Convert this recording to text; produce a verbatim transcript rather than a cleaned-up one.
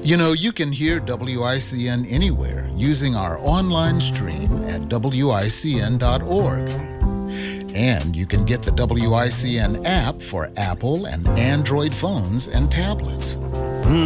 You know, you can hear W I C N anywhere using our online stream at W I C N dot org. And you can get the W I C N app for Apple and Android phones and tablets.